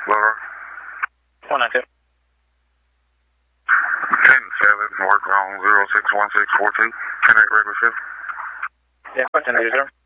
Lower. 192. 10-7, work on 061642. 10-8 regular shift. Yeah, 1080.